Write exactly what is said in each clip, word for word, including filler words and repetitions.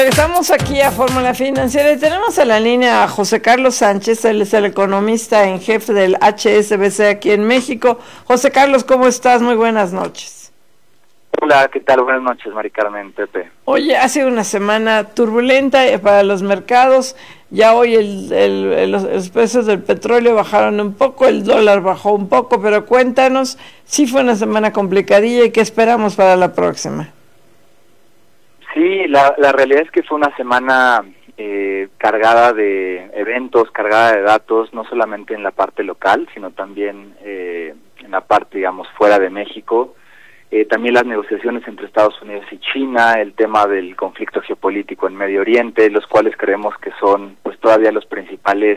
Estamos aquí a Fórmula Financiera y tenemos en la línea a José Carlos Sánchez, él es el economista en jefe del H S B C aquí en México. José Carlos, ¿cómo estás? Muy buenas noches. Hola, ¿qué tal? Buenas noches, Mari Carmen, Pepe. Oye, ha sido una semana turbulenta para los mercados. Ya hoy el, el, el, los precios del petróleo bajaron un poco, el dólar bajó un poco, pero cuéntanos, sí fue una semana complicadilla y qué esperamos para la próxima. Sí, la, la realidad es que fue una semana eh, cargada de eventos, cargada de datos, no solamente en la parte local, sino también eh, en la parte, digamos, fuera de México. Eh, también las negociaciones entre Estados Unidos y China, el tema del conflicto geopolítico en Medio Oriente, los cuales creemos que son pues todavía los principales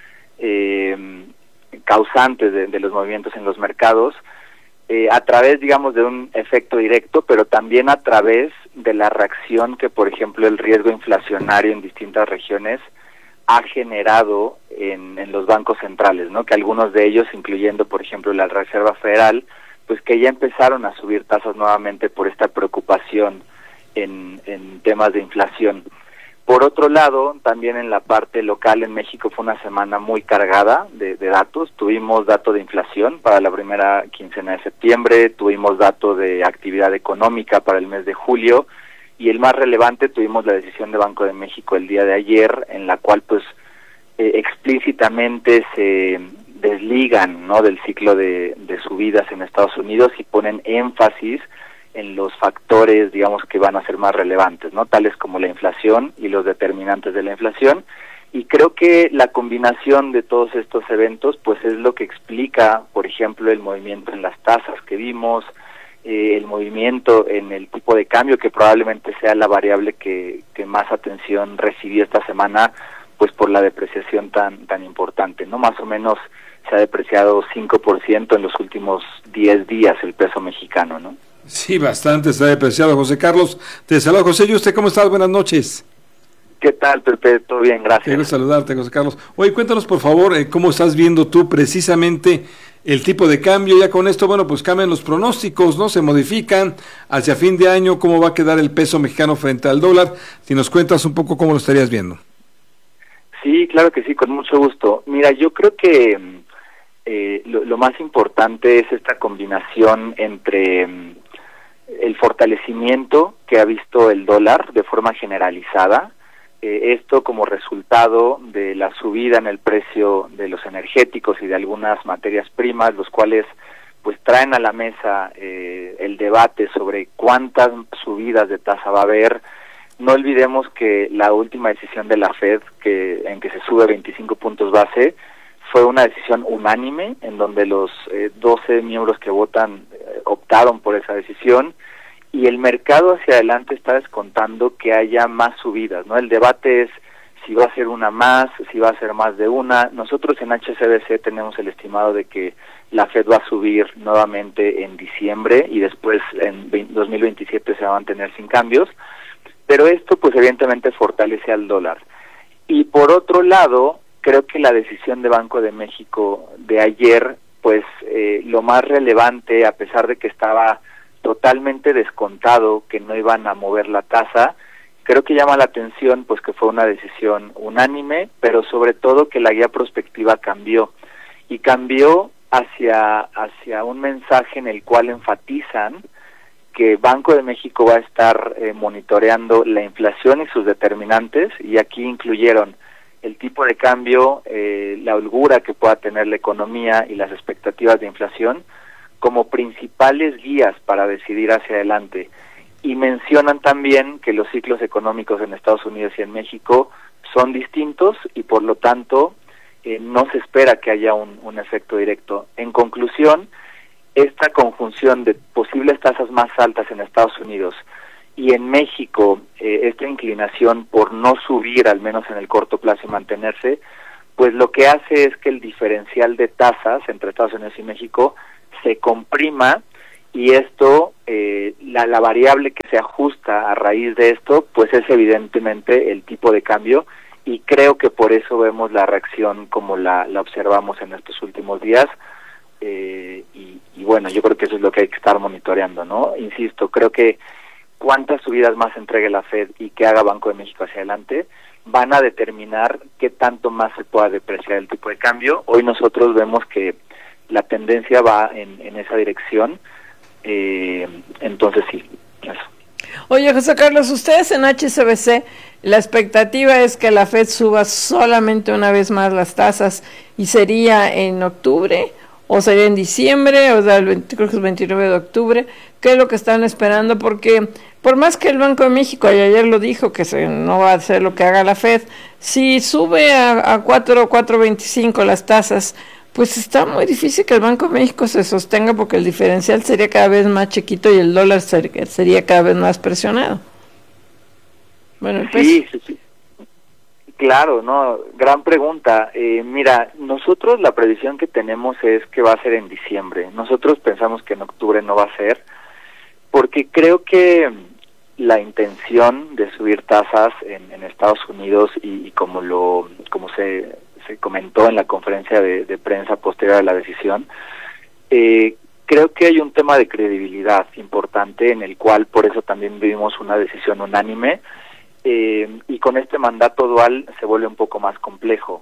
eh, causantes de, de los movimientos en los mercados. Eh, a través, digamos, de un efecto directo, pero también a través de la reacción que, por ejemplo, el riesgo inflacionario en distintas regiones ha generado en, en los bancos centrales, ¿no? Que algunos de ellos, incluyendo, por ejemplo, la Reserva Federal, pues que ya empezaron a subir tasas nuevamente por esta preocupación en, en temas de inflación. Por otro lado, también en la parte local en México fue una semana muy cargada de, de datos. Tuvimos dato de inflación para la primera quincena de septiembre, tuvimos dato de actividad económica para el mes de julio y el más relevante tuvimos la decisión de Banco de México el día de ayer, en la cual pues eh, explícitamente se desligan, ¿no?, del ciclo de, de subidas en Estados Unidos y ponen énfasis en los factores, digamos, que van a ser más relevantes, ¿no?, tales como la inflación y los determinantes de la inflación. Y creo que la combinación de todos estos eventos, pues es lo que explica, por ejemplo, el movimiento en las tasas que vimos, eh, el movimiento en el tipo de cambio, que probablemente sea la variable que, que más atención recibió esta semana, pues por la depreciación tan tan importante, ¿no? Más o menos se ha depreciado cinco por ciento en los últimos diez días el peso mexicano, ¿no? Sí, bastante está depreciado, José Carlos. Te saludo, José. ¿Y usted cómo estás? Buenas noches. ¿Qué tal, Pepe? Todo bien, gracias. Quiero saludarte, José Carlos. Oye, cuéntanos, por favor, eh, cómo estás viendo tú precisamente el tipo de cambio. Ya con esto, bueno, pues cambian los pronósticos, ¿no? Se modifican hacia fin de año, cómo va a quedar el peso mexicano frente al dólar. Si nos cuentas un poco cómo lo estarías viendo. Sí, claro que sí, con mucho gusto. Mira, yo creo que eh, lo, lo más importante es esta combinación entre um, el fortalecimiento que ha visto el dólar de forma generalizada, eh, esto como resultado de la subida en el precio de los energéticos y de algunas materias primas, los cuales pues traen a la mesa eh, el debate sobre cuántas subidas de tasa va a haber. No olvidemos que la última decisión de la Fed, que en que se sube veinticinco puntos base, fue una decisión unánime, en donde los eh, doce miembros que votan eh, optaron por esa decisión, y el mercado hacia adelante está descontando que haya más subidas, ¿no? El debate es si va a ser una más, si va a ser más de una. Nosotros en H S B C tenemos el estimado de que la Fed va a subir nuevamente en diciembre y después en dos mil veintisiete se va a mantener sin cambios. Pero esto pues evidentemente fortalece al dólar. Y por otro lado, creo que la decisión de Banco de México de ayer, pues eh, lo más relevante, a pesar de que estaba totalmente descontado que no iban a mover la tasa, creo que llama la atención pues que fue una decisión unánime, pero sobre todo que la guía prospectiva cambió. Y cambió hacia, hacia un mensaje en el cual enfatizan que Banco de México va a estar eh, monitoreando la inflación y sus determinantes, y aquí incluyeron el tipo de cambio, eh, la holgura que pueda tener la economía y las expectativas de inflación como principales guías para decidir hacia adelante. Y mencionan también que los ciclos económicos en Estados Unidos y en México son distintos y por lo tanto eh, no se espera que haya un, un efecto directo. En conclusión, esta conjunción de posibles tasas más altas en Estados Unidos y en México, eh, esta inclinación por no subir, al menos en el corto plazo, y mantenerse, pues lo que hace es que el diferencial de tasas entre Estados Unidos y México se comprima, y esto, eh, la, la variable que se ajusta a raíz de esto, pues es evidentemente el tipo de cambio, y creo que por eso vemos la reacción como la, la observamos en estos últimos días. Eh, y, y bueno, yo creo que eso es lo que hay que estar monitoreando, ¿no? Insisto, creo que cuántas subidas más entregue la Fed y qué haga Banco de México hacia adelante, van a determinar qué tanto más se pueda depreciar el tipo de cambio. Hoy nosotros vemos que la tendencia va en, en esa dirección, eh, entonces sí, eso. Oye, José Carlos, ustedes en H S B C, la expectativa es que la Fed suba solamente una vez más las tasas, y sería en octubre, o sería en diciembre, o sea, el veinte, creo que es el veintinueve de octubre. ¿Qué es lo que están esperando? Porque por más que el Banco de México, y ayer lo dijo, que se, no va a hacer lo que haga la Fed, si sube a, a cuatro, cuatro veinticinco las tasas, pues está muy difícil que el Banco de México se sostenga, porque el diferencial sería cada vez más chiquito y el dólar ser, sería cada vez más presionado. Bueno, el peso. Sí, sí, sí. Claro, no, gran pregunta. Eh, mira, nosotros la previsión que tenemos es que va a ser en diciembre. Nosotros pensamos que en octubre no va a ser, porque creo que la intención de subir tasas en, en Estados Unidos y, y como lo como se se comentó en la conferencia de, de prensa posterior a la decisión, eh, creo que hay un tema de credibilidad importante en el cual por eso también vivimos una decisión unánime, eh, y con este mandato dual se vuelve un poco más complejo.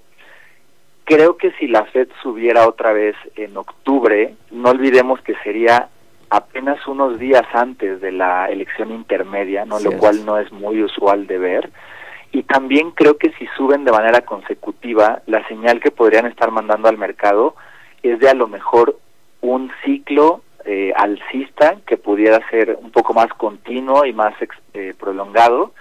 Creo que si la Fed subiera otra vez en octubre, no olvidemos que sería apenas unos días antes de la elección intermedia, no, lo cual no es muy usual de ver. Y también creo que si suben de manera consecutiva, la señal que podrían estar mandando al mercado es de a lo mejor un ciclo eh, alcista que pudiera ser un poco más continuo y más eh, prolongado,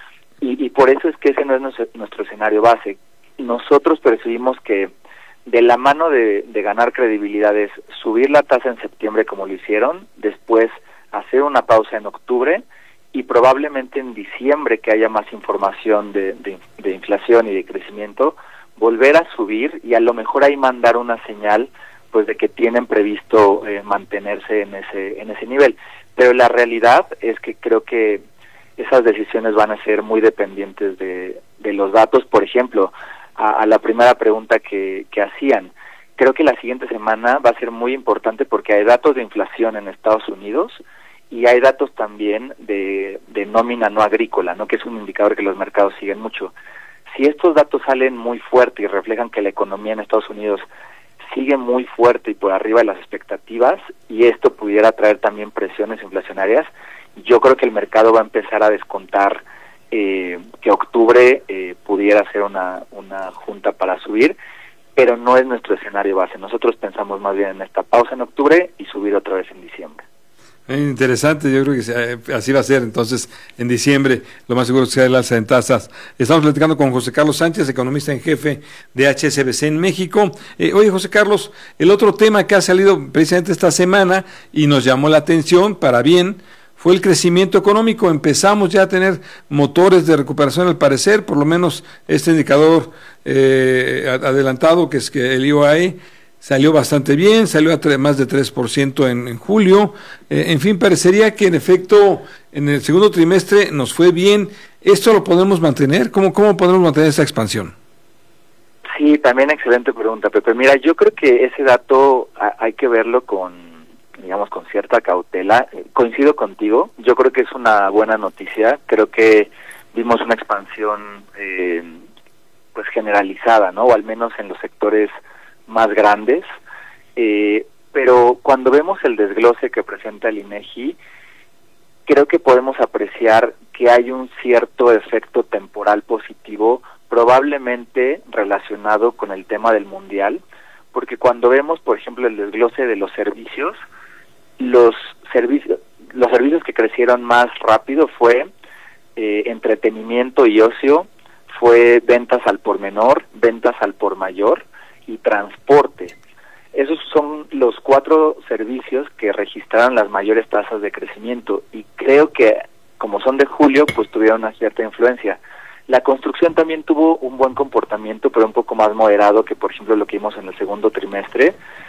y, y por eso es que ese no es nuestro, nuestro escenario base. Nosotros percibimos que de la mano de, de ganar credibilidad es subir la tasa en septiembre como lo hicieron, después hacer una pausa en octubre, y probablemente en diciembre, que haya más información de, de, de inflación y de crecimiento, volver a subir y a lo mejor ahí mandar una señal pues de que tienen previsto eh, mantenerse en ese en ese nivel. Pero la realidad es que creo que esas decisiones van a ser muy dependientes de, de los datos. Por ejemplo, a, a la primera pregunta que, que hacían, creo que la siguiente semana va a ser muy importante porque hay datos de inflación en Estados Unidos y hay datos también de, de nómina no agrícola, ¿no?, que es un indicador que los mercados siguen mucho. Si estos datos salen muy fuerte y reflejan que la economía en Estados Unidos sigue muy fuerte y por arriba de las expectativas, y esto pudiera traer también presiones inflacionarias, yo creo que el mercado va a empezar a descontar eh, que octubre eh, pudiera ser una, una junta para subir, pero no es nuestro escenario base. Nosotros pensamos más bien en esta pausa en octubre y subir otra vez en diciembre. Interesante, yo creo que así va a ser. Entonces, en diciembre, lo más seguro es que sea el alza en tasas. Estamos platicando con José Carlos Sánchez, economista en jefe de H S B C en México. Eh, oye, José Carlos, el otro tema que ha salido precisamente esta semana y nos llamó la atención para bien fue el crecimiento económico. Empezamos ya a tener motores de recuperación, al parecer, por lo menos este indicador eh, adelantado, que es que el I O I salió bastante bien, salió a tre- más de tres por ciento en, en julio. Eh, en fin, parecería que en efecto en el segundo trimestre nos fue bien. ¿Esto lo podemos mantener? ¿Cómo, cómo podemos mantener esa expansión? Sí, también excelente pregunta, Pepe. Mira, yo creo que ese dato a, hay que verlo con, digamos, con cierta cautela. Eh, coincido contigo, yo creo que es una buena noticia. Creo que vimos una expansión eh, pues generalizada, ¿no?, o al menos en los sectores más grandes, eh, pero cuando vemos el desglose que presenta el INEGI, creo que podemos apreciar que hay un cierto efecto temporal positivo, probablemente relacionado con el tema del mundial, porque cuando vemos, por ejemplo, el desglose de los servicios, los servicios, los servicios que crecieron más rápido fue eh, entretenimiento y ocio, fue ventas al por menor, ventas al por mayor y transporte. Esos son los cuatro servicios que registraron las mayores tasas de crecimiento, y creo que como son de julio, pues tuvieron una cierta influencia. La construcción también tuvo un buen comportamiento, pero un poco más moderado que, por ejemplo, lo que vimos en el segundo trimestre,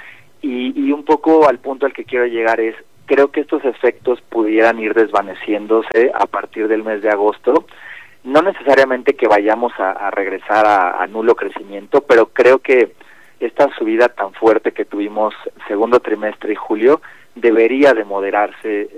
y, y un poco al punto al que quiero llegar es, creo que estos efectos pudieran ir desvaneciéndose a partir del mes de agosto. No necesariamente que vayamos a, a regresar a, a nulo crecimiento, pero creo que esta subida tan fuerte que tuvimos segundo trimestre y julio debería de moderarse eh,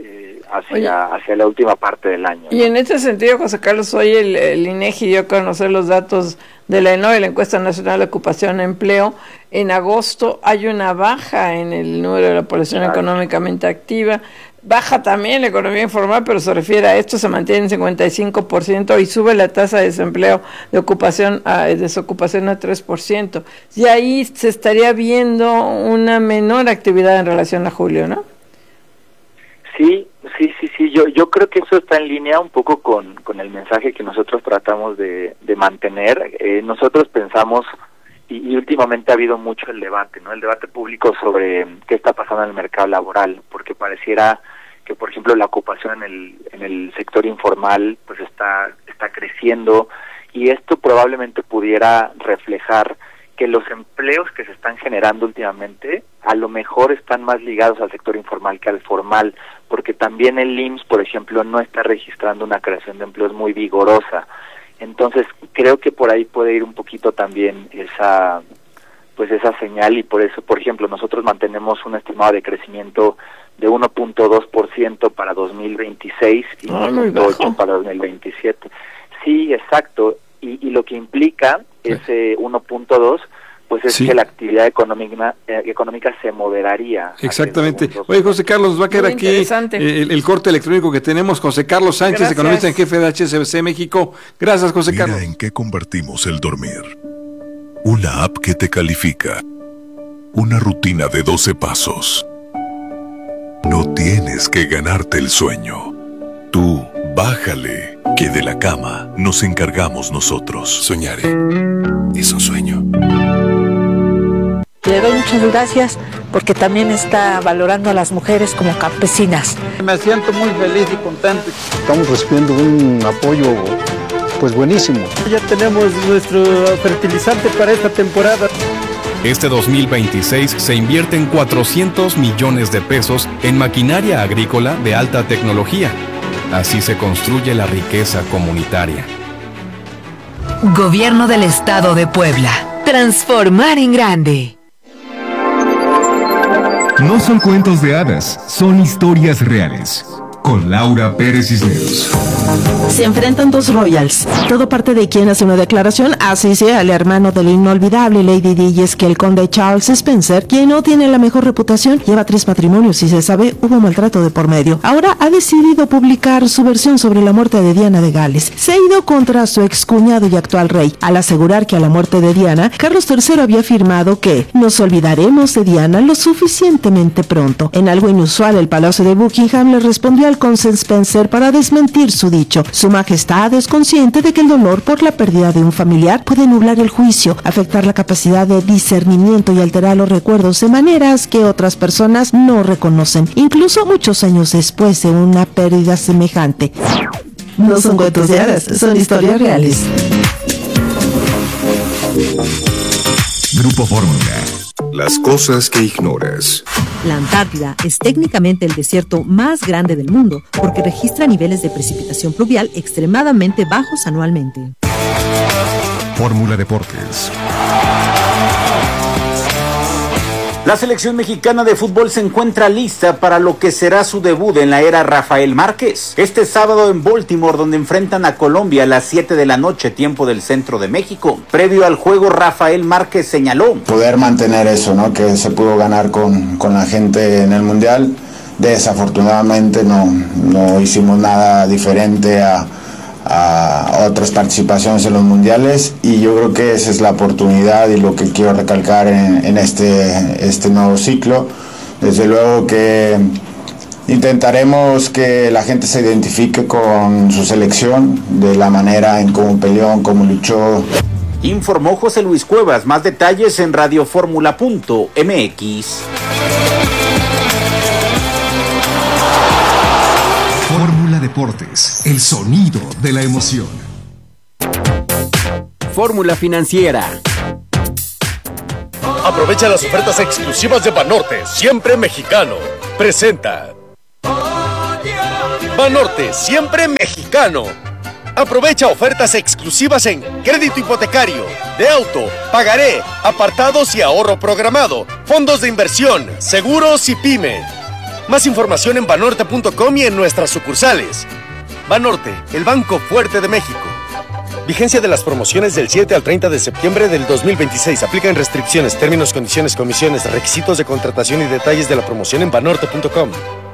hacia, Oye, hacia la última parte del año, ¿no? Y en este sentido, José Carlos, hoy el, el INEGI dio a conocer los datos de la ENOE, la Encuesta Nacional de Ocupación y Empleo. En agosto hay una baja en el número de la población claro. económicamente activa. Baja también la economía informal, pero se refiere a esto, se mantiene en cincuenta y cinco por ciento y sube la tasa de desempleo de ocupación a desocupación a tres por ciento. Y ahí se estaría viendo una menor actividad en relación a julio, ¿no? Sí, sí, sí, sí. Yo yo creo que eso está en línea un poco con, con el mensaje que nosotros tratamos de, de mantener. Eh, nosotros pensamos, y, y últimamente ha habido mucho el debate, ¿no? El debate público sobre qué está pasando en el mercado laboral, porque pareciera que, por ejemplo, la ocupación en el en el sector informal pues está está creciendo, y esto probablemente pudiera reflejar que los empleos que se están generando últimamente a lo mejor están más ligados al sector informal que al formal, porque también el I M S S, por ejemplo, no está registrando una creación de empleos muy vigorosa. Entonces, creo que por ahí puede ir un poquito también esa pues esa señal, y por eso, por ejemplo, nosotros mantenemos un estimado de crecimiento de uno punto dos por ciento para dos mil veintiséis y uno punto ocho por ciento para dos mil veintisiete. Sí, exacto, y, y lo que implica ese uno punto dos, pues es sí. que la actividad económica eh, económica se moderaría. Exactamente. Oye, José Carlos, nos va a quedar aquí el, el corte electrónico que tenemos. José Carlos Sánchez, Gracias. economista en jefe de H S B C México. Gracias, José Mira Carlos. ¿En qué convertimos el dormir? Una app que te califica. Una rutina de doce pasos. No tienes que ganarte el sueño. Tú, bájale, que de la cama nos encargamos nosotros. Soñaré. Es un sueño. Le doy muchas gracias porque también está valorando a las mujeres como campesinas. Me siento muy feliz y contento. Estamos recibiendo un apoyo pues buenísimo. Ya tenemos nuestro fertilizante para esta temporada. Este dos mil veintiséis se invierten cuatrocientos millones de pesos en maquinaria agrícola de alta tecnología. Así se construye la riqueza comunitaria. Gobierno del Estado de Puebla. Transformar en grande. No son cuentos de hadas, son historias reales. Con Laura Pérez Cisneros. Se enfrentan dos royals. Todo parte de quien hace una declaración, así sea el hermano del inolvidable Lady Di, y es que el conde Charles Spencer, quien no tiene la mejor reputación, lleva tres matrimonios y se sabe hubo maltrato de por medio. Ahora ha decidido publicar su versión sobre la muerte de Diana de Gales. Se ha ido contra su excuñado y actual rey, al asegurar que a la muerte de Diana, Carlos tercero había afirmado que nos olvidaremos de Diana lo suficientemente pronto. En algo inusual, el Palacio de Buckingham le respondió al conde Spencer para desmentir su dicho. Su majestad es consciente de que el dolor por la pérdida de un familiar puede nublar el juicio, afectar la capacidad de discernimiento y alterar los recuerdos de maneras que otras personas no reconocen, incluso muchos años después de una pérdida semejante. No son cuentos de hadas, son historias reales. Grupo Fórmula. Las cosas que ignoras. La Antártida es técnicamente el desierto más grande del mundo porque registra niveles de precipitación pluvial extremadamente bajos anualmente. Fórmula Deportes. La selección mexicana de fútbol se encuentra lista para lo que será su debut en la era Rafael Márquez. Este sábado en Baltimore, donde enfrentan a Colombia a las siete de la noche, tiempo del centro de México. Previo al juego, Rafael Márquez señaló: poder mantener eso, ¿no? Que se pudo ganar con, con la gente en el Mundial. Desafortunadamente no, no hicimos nada diferente a, a otras participaciones en los mundiales, y yo creo que esa es la oportunidad y lo que quiero recalcar en, en este, este nuevo ciclo. Desde luego que intentaremos que la gente se identifique con su selección, de la manera en cómo peleó, en cómo luchó. Informó José Luis Cuevas. Más detalles en radioformula punto m x. Fórmula Deportes, el sonido de la emoción. Fórmula Financiera. Aprovecha las ofertas exclusivas de Banorte, siempre mexicano. Presenta. Banorte, siempre mexicano. Aprovecha ofertas exclusivas en crédito hipotecario, de auto, pagaré, apartados y ahorro programado, fondos de inversión, seguros y pyme. Más información en banorte punto com y en nuestras sucursales. Banorte, el banco fuerte de México. Vigencia de las promociones del siete al treinta de septiembre del dos mil veintiséis. Aplican restricciones, términos, condiciones, comisiones, requisitos de contratación y detalles de la promoción en banorte punto com.